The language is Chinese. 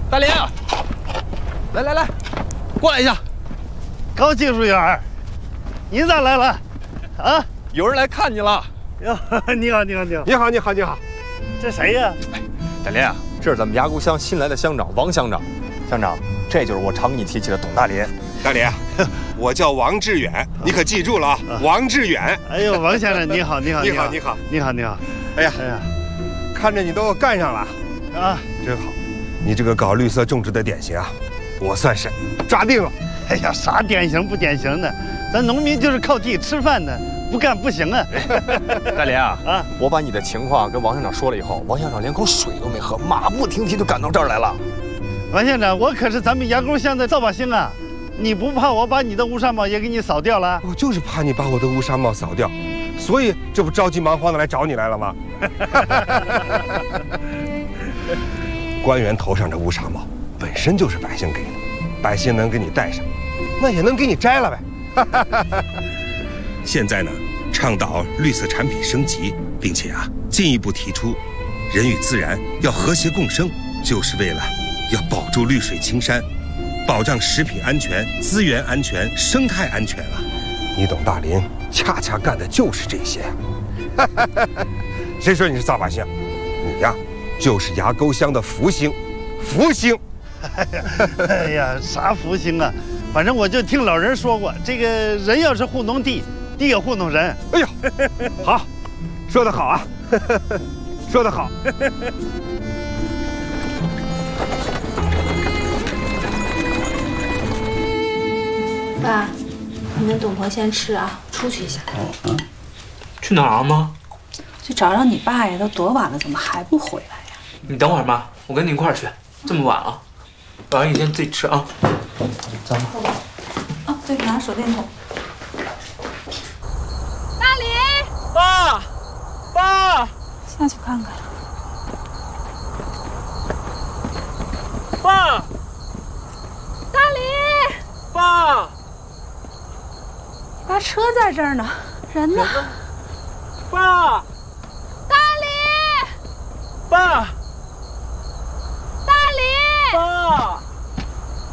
大林，来，过来一下。 高技术员，你咋来了？啊， 有人来看你了。 哟，你好。 你好。 这谁呀？ 哎，大林，这是咱们牙沟乡新来的乡长王乡长。乡长，这就是我常给你提起的董大林。 大林，我叫王志远，你可记住了啊，王志远。 哎呦，王先生你好。哎呀， 看着你都干上了啊， 真好。你这个搞绿色种植的典型啊，我算是抓定了。 哎呀，啥典型不典型的，咱农民就是靠地吃饭的，不干不行啊。 大林啊，我把你的情况跟王乡长说了以后，王乡长连口水都没喝，马不停蹄就赶到这儿来了。 王县长，我可是咱们牙沟乡的造把星啊，你不怕我把你的乌纱帽也给你扫掉了？ 我就是怕你把我的乌纱帽扫掉，所以这不着急忙慌的来找你来了吗？官员头上这乌纱帽本身就是百姓给的，百姓能给你戴上，那也能给你摘了呗。现在呢，倡导绿色产品升级，并且进一步提出人与自然要和谐共生，就是为了要保住绿水青山，保障食品安全、资源安全、生态安全啊！你董大林恰恰干的就是这些。谁说你是造把星？你呀，就是牙沟乡的福星，福星。 哎呀，啥福星啊！反正我就听老人说过，这个人要是糊弄地，地也糊弄人。 哎呦，好，说得好啊，说得好。 爸，你跟董婆先吃啊，出去一下。 去哪儿吗？ 去找找你爸呀，都多晚了，怎么还不回来呀？ 你等会儿妈，我跟你一块儿去。这么晚了，晚上你先自己吃啊。走吧。 哦，对，拿手电筒。 大林， 爸， 下去看看。 爸， 大林， 爸， 爸，车在这儿呢，人呢？ 爸， 大林， 爸， 大林， 爸。